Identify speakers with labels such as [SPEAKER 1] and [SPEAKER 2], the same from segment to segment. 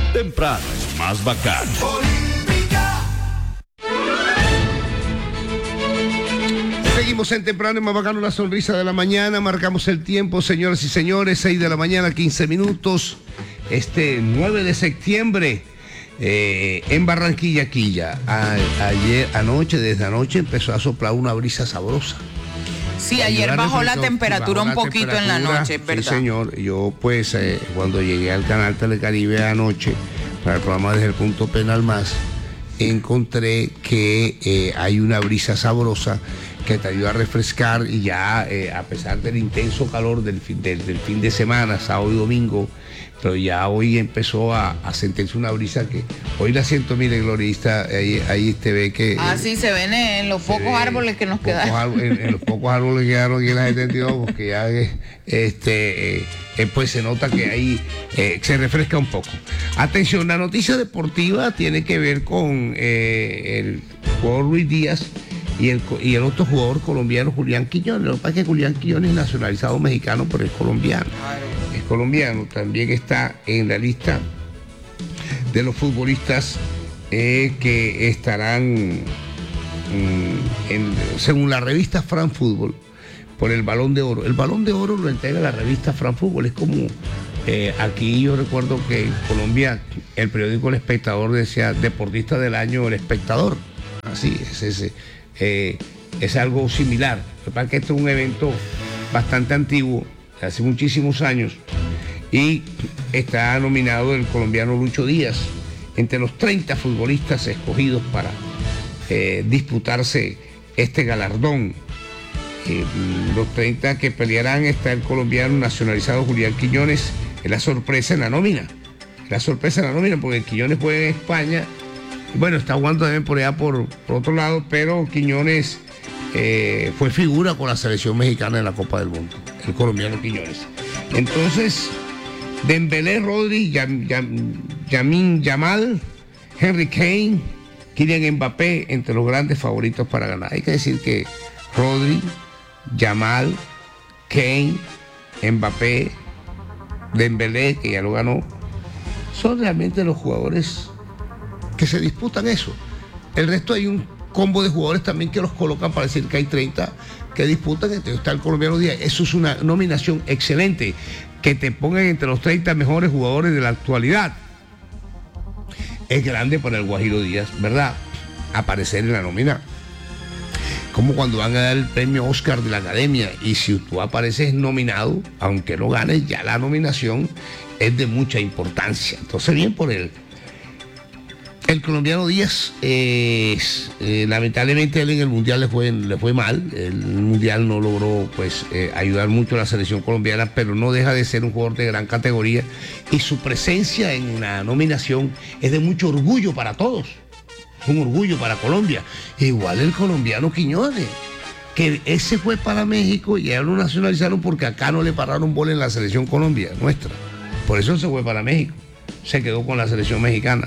[SPEAKER 1] Temprano es más bacano.
[SPEAKER 2] Seguimos en Temprano es más bacano, la sonrisa de la mañana. Marcamos el tiempo, señoras y señores, 6 de la mañana, 15 minutos. 9 de septiembre. En Barranquilla, Quilla, desde anoche empezó a soplar una brisa sabrosa.
[SPEAKER 3] Sí, ayer bajó la temperatura un poquito en la noche, ¿verdad?
[SPEAKER 2] Sí, señor. Yo, pues, cuando llegué al canal Telecaribe anoche, para el programa Desde el Punto Penal Más, encontré que hay una brisa sabrosa que te ayuda a refrescar y ya, a pesar del intenso calor del fin de semana, sábado y domingo, pero ya hoy empezó a sentirse una brisa que hoy la siento, mire, glorista, ahí te ve que...
[SPEAKER 3] sí, se ven en los pocos árboles que nos quedaron.
[SPEAKER 2] En los pocos árboles que quedaron aquí en la 72, porque ya pues se nota que ahí se refresca un poco. Atención, la noticia deportiva tiene que ver con el jugador Luis Díaz y el otro jugador colombiano, Julián Quiñones. Lo que pasa es que Julián Quiñones es nacionalizado mexicano, pero es colombiano. Es colombiano, también está en la lista de los futbolistas que estarán, según la revista Fran Fútbol, por el Balón de Oro. El Balón de Oro lo entrega la revista Fran Fútbol. Es como, aquí yo recuerdo que en Colombia el periódico El Espectador decía deportista del año El Espectador. Así es es algo similar. Lo que pasa es que este es un evento bastante antiguo, hace muchísimos años, y está nominado el colombiano Lucho Díaz entre los 30 futbolistas escogidos para disputarse este galardón. Los 30 que pelearán está el colombiano nacionalizado Julián Quiñones. Es la sorpresa en la nómina. Porque Quiñones juega en España. Bueno, está jugando también por allá por otro lado, pero Quiñones fue figura con la selección mexicana en la Copa del Mundo, el colombiano Quiñones. Entonces, Dembélé, Rodri, Lamine Yamal, Harry Kane, Kylian Mbappé, entre los grandes favoritos para ganar. Hay que decir que Rodri, Yamal, Kane, Mbappé, Dembélé, que ya lo ganó, son realmente los jugadores que se disputan eso. El resto hay un combo de jugadores también que los colocan para decir que hay 30 que disputan. Entonces está el colombiano Díaz. Eso es una nominación excelente, que te pongan entre los 30 mejores jugadores de la actualidad. Es grande para el Guajiro Díaz, ¿verdad? Aparecer en la nómina. Como cuando van a dar el premio Oscar de la Academia, y si tú apareces nominado, aunque no ganes, ya la nominación es de mucha importancia. Entonces, bien por él. El colombiano Díaz, lamentablemente él en el Mundial le fue mal. El Mundial no logró ayudar mucho a la selección colombiana, pero no deja de ser un jugador de gran categoría, y su presencia en la nominación es de mucho orgullo para todos. Es un orgullo para Colombia. Igual el colombiano Quiñones, que ese fue para México y ya lo nacionalizaron porque acá no le pararon bola en la selección Colombia nuestra. Por eso se fue para México. Se quedó con la selección mexicana.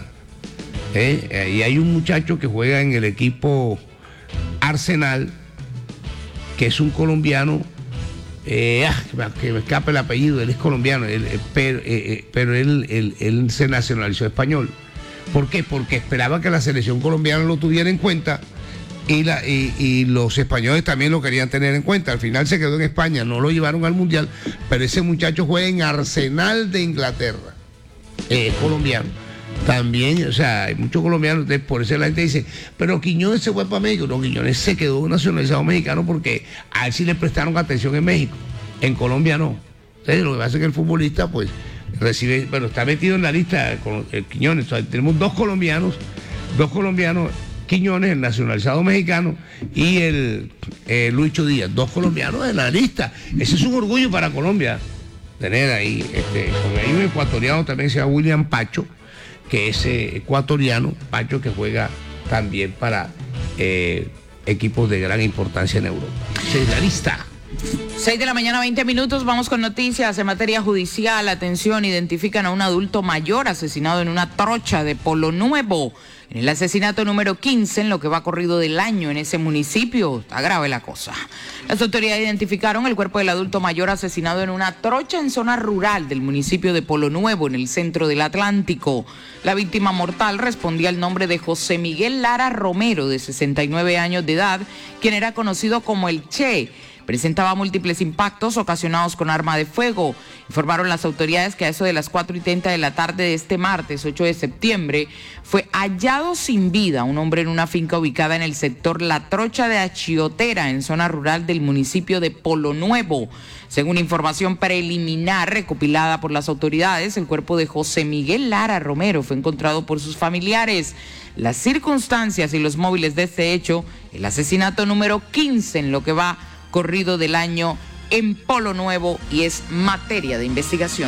[SPEAKER 2] Y hay un muchacho que juega en el equipo Arsenal, que es un colombiano, que me escape el apellido, él es colombiano, pero él se nacionalizó español. ¿Por qué? Porque esperaba que la selección colombiana lo tuviera en cuenta, y los españoles también lo querían tener en cuenta. Al final se quedó en España, no lo llevaron al Mundial, pero ese muchacho juega en Arsenal de Inglaterra, colombiano. También, o sea, hay muchos colombianos, por eso la gente dice, pero Quiñones se fue para México. No, Quiñones se quedó nacionalizado mexicano porque a él sí le prestaron atención en México, en Colombia no. Entonces, lo que pasa es que el futbolista, pues, recibe, bueno, está metido en la lista con el Quiñones. O sea, tenemos dos colombianos, Quiñones, el nacionalizado mexicano, y el Lucho Díaz, dos colombianos en la lista. Ese es un orgullo para Colombia, tener ahí, hay un ecuatoriano también, se llama William Pacho, que es ecuatoriano, Pacho, que juega también para equipos de gran importancia en Europa. Esa es la lista.
[SPEAKER 3] 6:20 a.m, vamos con noticias en materia judicial. Atención, identifican a un adulto mayor asesinado en una trocha de Polo Nuevo. En el asesinato número 15 en lo que va corrido del año en ese municipio. Está grave la cosa. Las autoridades identificaron el cuerpo del adulto mayor asesinado en una trocha en zona rural del municipio de Polo Nuevo, en el centro del Atlántico. La víctima mortal respondía al nombre de José Miguel Lara Romero, de 69 años de edad, quien era conocido como el Che. Presentaba múltiples impactos ocasionados con arma de fuego. Informaron las autoridades que a eso de las 4:30 de la tarde de este martes, 8 de septiembre, fue hallado sin vida un hombre en una finca ubicada en el sector La Trocha de Achiotera, en zona rural del municipio de Polo Nuevo. Según información preliminar recopilada por las autoridades, el cuerpo de José Miguel Lara Romero fue encontrado por sus familiares. Las circunstancias y los móviles de este hecho, el asesinato número 15 en lo que va corrido del año en Polo Nuevo, y es materia de investigación.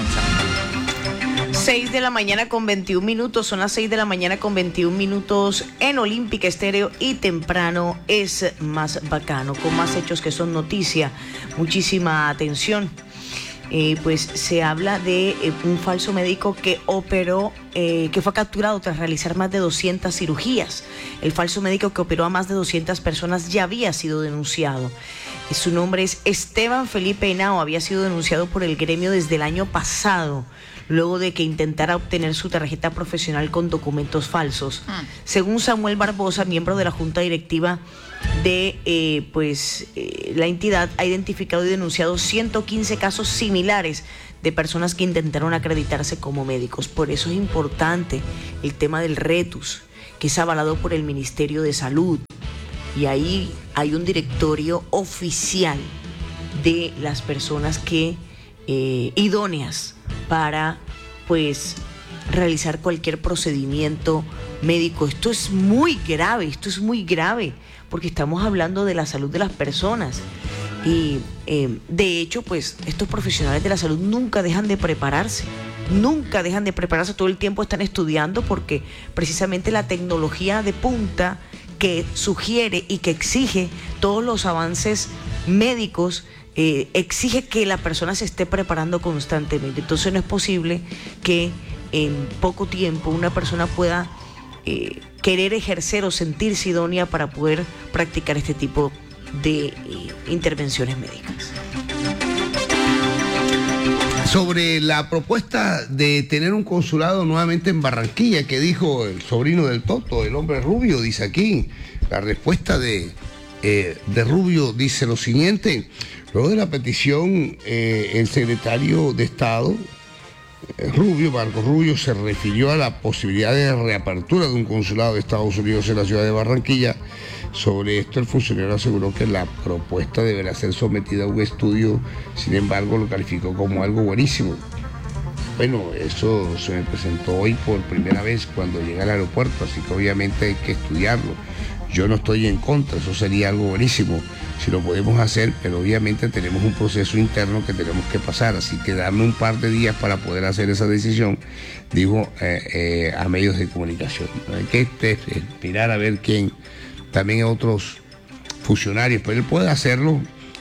[SPEAKER 4] 6:21 a.m, son las 6:21 a.m. en Olímpica Estéreo, y temprano es más bacano, con más hechos que son noticia. Muchísima atención. Pues se habla de un falso médico que operó, que fue capturado tras realizar más de 200 cirugías. El falso médico que operó a más de 200 personas ya había sido denunciado. Su nombre es Esteban Felipe Henao, había sido denunciado por el gremio desde el año pasado, luego de que intentara obtener su tarjeta profesional con documentos falsos. Según Samuel Barbosa, miembro de la Junta Directiva de la entidad, ha identificado y denunciado 115 casos similares de personas que intentaron acreditarse como médicos. Por eso es importante el tema del RETUS, que es avalado por el Ministerio de Salud. Y ahí hay un directorio oficial de las personas que idóneas para realizar cualquier procedimiento médico. Esto es muy grave, porque estamos hablando de la salud de las personas. Y de hecho, estos profesionales de la salud nunca dejan de prepararse, todo el tiempo están estudiando, porque precisamente la tecnología de punta que sugiere y que exige todos los avances médicos, exige que la persona se esté preparando constantemente. Entonces no es posible que en poco tiempo una persona pueda querer ejercer o sentirse idónea para poder practicar este tipo de intervenciones médicas.
[SPEAKER 2] Sobre la propuesta de tener un consulado nuevamente en Barranquilla, que dijo el sobrino del Toto, el hombre Rubio, dice aquí, la respuesta de Rubio dice lo siguiente: luego de la petición, el secretario de Estado, Marco Rubio, se refirió a la posibilidad de reapertura de un consulado de Estados Unidos en la ciudad de Barranquilla. Sobre esto, el funcionario aseguró que la propuesta deberá ser sometida a un estudio, sin embargo lo calificó como algo buenísimo. Bueno, eso se me presentó hoy por primera vez cuando llegué al aeropuerto, así que obviamente hay que estudiarlo. Yo no estoy en contra, eso sería algo buenísimo si lo podemos hacer, pero obviamente tenemos un proceso interno que tenemos que pasar, así que darme un par de días para poder hacer esa decisión, dijo a medios de comunicación. Hay que esperar a ver quién, también otros funcionarios, pero él puede hacerlo.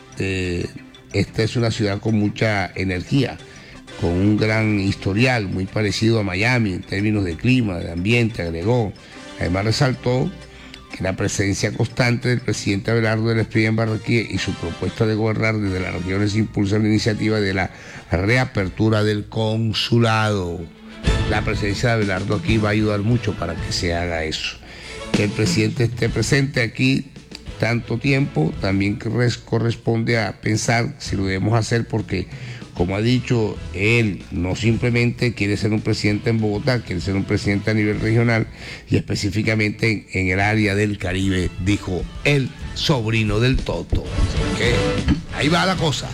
[SPEAKER 2] Esta es una ciudad con mucha energía, con un gran historial, muy parecido a Miami en términos de clima, de ambiente, agregó. Además resaltó que la presencia constante del presidente Abelardo del Esprit en Barranquilla y su propuesta de gobernar desde las regiones impulsan la iniciativa de la reapertura del consulado. La presencia de Abelardo aquí va a ayudar mucho para que se haga eso. Que el presidente esté presente aquí tanto tiempo también corresponde a pensar si lo debemos hacer, porque, como ha dicho, él no simplemente quiere ser un presidente en Bogotá, quiere ser un presidente a nivel regional y específicamente en el área del Caribe, dijo el sobrino del Toto. ¿Okay? Ahí va la cosa.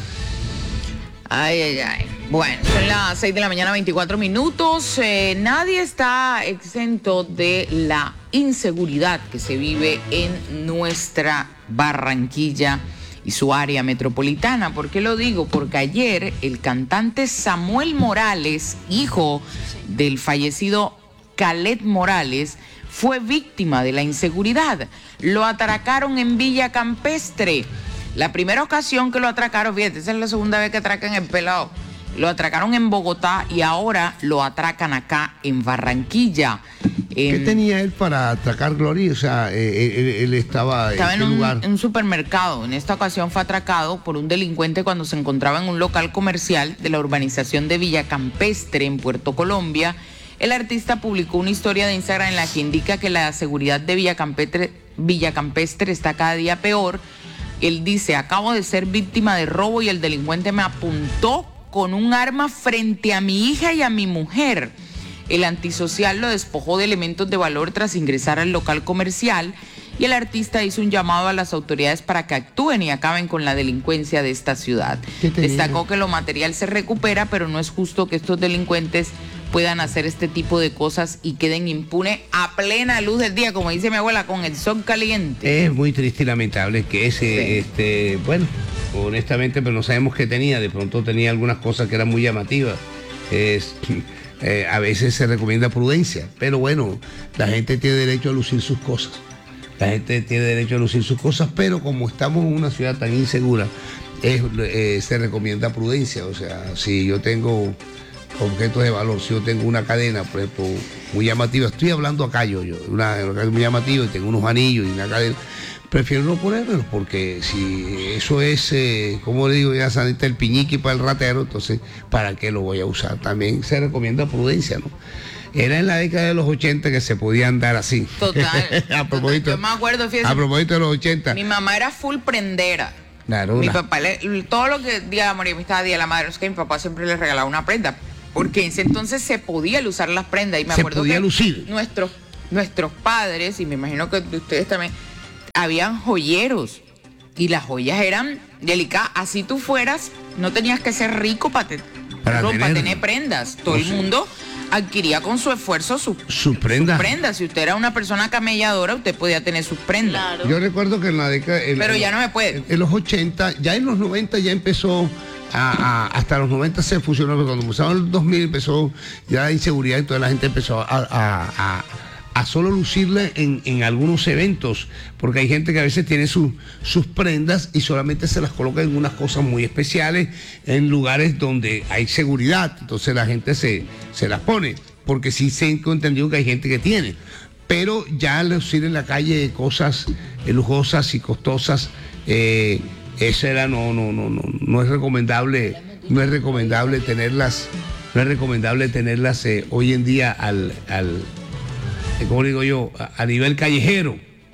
[SPEAKER 3] Ay. Bueno, son las 6:24 a.m. Nadie está exento de la inseguridad que se vive en nuestra Barranquilla y su área metropolitana. ¿Por qué lo digo? Porque ayer el cantante Samuel Morales, hijo del fallecido Khaled Morales, fue víctima de la inseguridad. Lo atracaron en Villa Campestre. La primera ocasión que lo atracaron, fíjate, esa es la segunda vez que atracan el pelado. Lo atracaron en Bogotá y ahora lo atracan acá en Barranquilla.
[SPEAKER 2] ¿Qué tenía él para atracar, Gloria? O sea, él estaba
[SPEAKER 3] en
[SPEAKER 2] un lugar.
[SPEAKER 3] En un supermercado. En esta ocasión fue atracado por un delincuente cuando se encontraba en un local comercial de la urbanización de Villa Campestre en Puerto Colombia. El artista publicó una historia de Instagram en la que indica que la seguridad de Villa Campestre está cada día peor. Él dice: acabo de ser víctima de robo y el delincuente me apuntó con un arma frente a mi hija y a mi mujer. El antisocial lo despojó de elementos de valor tras ingresar al local comercial y el artista hizo un llamado a las autoridades para que actúen y acaben con la delincuencia de esta ciudad. Destacó que lo material se recupera, pero no es justo que estos delincuentes puedan hacer este tipo de cosas y queden impunes a plena luz del día, como dice mi abuela, con el sol caliente.
[SPEAKER 2] Es muy triste y lamentable que ese, bueno, honestamente, pero no sabemos qué tenía. De pronto tenía algunas cosas que eran muy llamativas. A veces se recomienda prudencia, pero bueno, la gente tiene derecho a lucir sus cosas. La gente tiene derecho a lucir sus cosas, pero como estamos en una ciudad tan insegura, se recomienda prudencia. O sea, si yo tengo objetos de valor, si yo tengo una cadena, por ejemplo, muy llamativa, estoy hablando acá una cadena muy llamativa y tengo unos anillos y una cadena, prefiero no ponérmelo, porque si eso es, como le digo, ya sanita el piñiqui para el ratero, entonces, ¿para qué lo voy a usar? También se recomienda prudencia, ¿no? Era en la década de los 80 que se podía andar así.
[SPEAKER 3] Total.
[SPEAKER 2] A propósito,
[SPEAKER 3] yo me acuerdo, fíjese,
[SPEAKER 2] a propósito de los 80.
[SPEAKER 3] Mi mamá era full prendera.
[SPEAKER 2] Claro.
[SPEAKER 3] Mi papá, todo lo que Día de Amor y Amistad, Día de la Madre, es que mi papá siempre le regalaba una prenda. Porque en ese entonces se podía usar las prendas. Y me acuerdo
[SPEAKER 2] podía
[SPEAKER 3] que
[SPEAKER 2] lucir.
[SPEAKER 3] Nuestros padres, y me imagino que ustedes también, habían joyeros. Y las joyas eran delicadas. Así tú fueras, no tenías que ser rico para tener prendas. Todo el mundo adquiría con su esfuerzo sus prendas. Si usted era una persona camelladora, usted podía tener sus prendas.
[SPEAKER 4] Claro.
[SPEAKER 2] Yo recuerdo que en la década...
[SPEAKER 3] Pero ya no me puede.
[SPEAKER 2] En los 80, ya en los 90 ya empezó... hasta los 90 se fusionó, pero cuando empezaron el 2000 empezó ya la inseguridad y toda la gente empezó a solo lucirle en algunos eventos, porque hay gente que a veces tiene sus prendas y solamente se las coloca en unas cosas muy especiales, en lugares donde hay seguridad, entonces la gente se las pone, porque sí se ha entendido que hay gente que tiene, pero ya lucir en la calle cosas lujosas y costosas, eso era no es recomendable tenerlas, hoy en día como digo yo, a nivel callejero.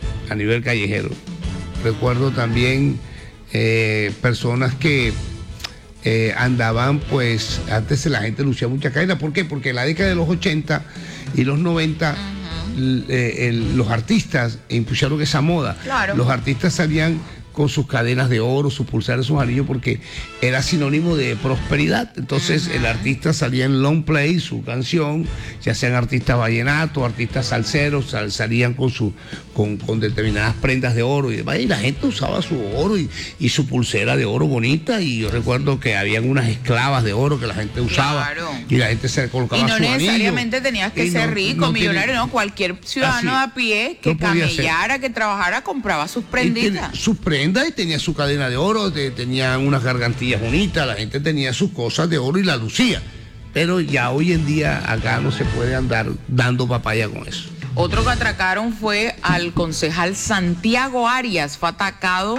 [SPEAKER 2] Recuerdo también personas que andaban, pues, antes la gente lucía mucha cadena. ¿Por qué? Porque en la década de los 80 y los 90 los artistas impusieron esa moda.
[SPEAKER 3] Claro.
[SPEAKER 2] Los artistas salían con sus cadenas de oro, sus pulseras, sus anillos, porque era sinónimo de prosperidad. Entonces el artista salía en long play, su canción, ya sean artistas vallenatos, artistas salseros, salían con determinadas prendas de oro y demás, y la gente usaba su oro y su pulsera de oro bonita, y yo recuerdo que habían unas esclavas de oro que la gente usaba,
[SPEAKER 3] claro,
[SPEAKER 2] y la gente se colocaba su anillo.
[SPEAKER 3] Y no necesariamente tenías que ser rico, millonario, no, cualquier ciudadano a pie que camellara, que trabajara, compraba sus prenditas.
[SPEAKER 2] Sus prendas, y tenía su cadena de oro, tenía unas gargantillas bonitas, la gente tenía sus cosas de oro y la lucía. Pero ya hoy en día acá no se puede andar dando papaya con eso.
[SPEAKER 3] Otro que atracaron fue al concejal Santiago Arias, fue atracado,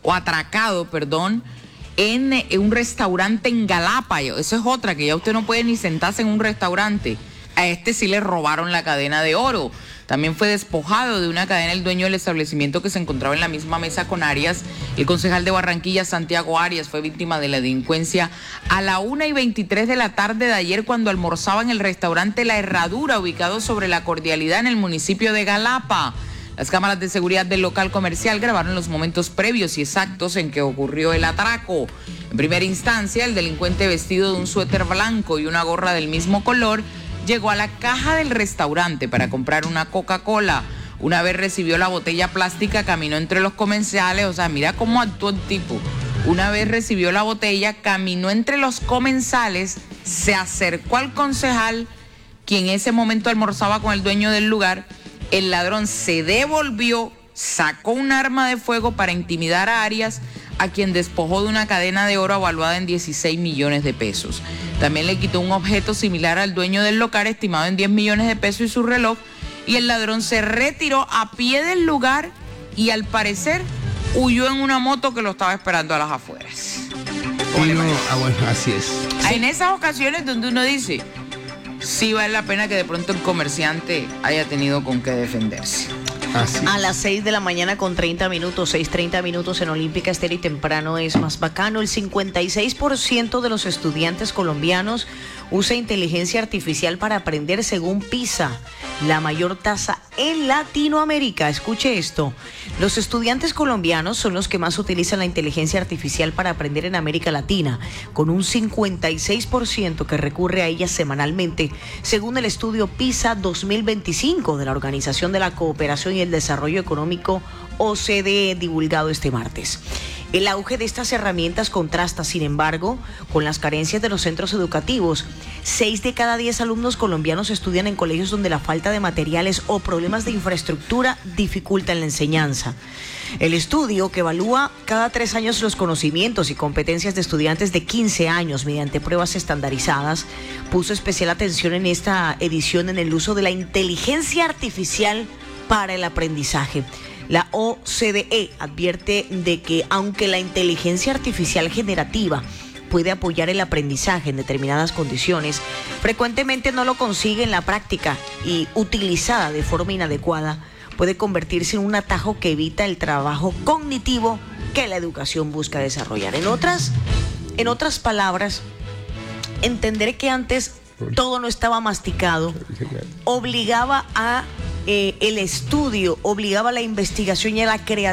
[SPEAKER 3] en un restaurante en Galapa. Esa es otra, que ya usted no puede ni sentarse en un restaurante. A este sí le robaron la cadena de oro. También fue despojado de una cadena el dueño del establecimiento que se encontraba en la misma mesa con Arias. El concejal de Barranquilla, Santiago Arias, fue víctima de la delincuencia a la 1:23 de la tarde de ayer cuando almorzaba en el restaurante La Herradura, ubicado sobre La Cordialidad en el municipio de Galapa. Las cámaras de seguridad del local comercial grabaron los momentos previos y exactos en que ocurrió el atraco. En primera instancia, el delincuente, vestido de un suéter blanco y una gorra del mismo color, llegó a la caja del restaurante para comprar una Coca-Cola. Una vez recibió la botella plástica, caminó entre los comensales, o sea, mira cómo actuó el tipo. Una vez recibió la botella, caminó entre los comensales, se acercó al concejal, quien en ese momento almorzaba con el dueño del lugar. El ladrón se devolvió, sacó un arma de fuego para intimidar a Arias, a quien despojó de una cadena de oro valuada en 16 millones de pesos. También le quitó un objeto similar al dueño del local, estimado en 10 millones de pesos, y su reloj, y el ladrón se retiró a pie del lugar y al parecer huyó en una moto que lo estaba esperando a las afueras.
[SPEAKER 2] Bueno, así es.
[SPEAKER 3] En esas ocasiones donde uno dice, sí vale la pena que de pronto el comerciante haya tenido con qué defenderse.
[SPEAKER 2] Así.
[SPEAKER 4] A las 6 de la mañana con 30 minutos, 6:30 minutos en Olímpica Estéreo y temprano es más bacano. El 56% de los estudiantes colombianos usa inteligencia artificial para aprender según PISA, la mayor tasa en Latinoamérica. Escuche esto. Los estudiantes colombianos son los que más utilizan la inteligencia artificial para aprender en América Latina, con un 56% que recurre a ella semanalmente, según el estudio PISA 2025 de la Organización de la Cooperación y el Desarrollo Económico, OCDE, divulgado este martes. El auge de estas herramientas contrasta, sin embargo, con las carencias de los centros educativos. 6 de cada 10 alumnos colombianos estudian en colegios donde la falta de materiales o problemas de infraestructura dificultan la enseñanza. El estudio, que evalúa cada 3 años los conocimientos y competencias de estudiantes de 15 años mediante pruebas estandarizadas, puso especial atención en esta edición en el uso de la inteligencia artificial para el aprendizaje. La OCDE advierte de que aunque la inteligencia artificial generativa puede apoyar el aprendizaje en determinadas condiciones, frecuentemente no lo consigue en la práctica y, utilizada de forma inadecuada, puede convertirse en un atajo que evita el trabajo cognitivo que la educación busca desarrollar. En otras palabras, entender que antes todo no estaba masticado obligaba a el estudio, obligaba a la investigación y a la creatividad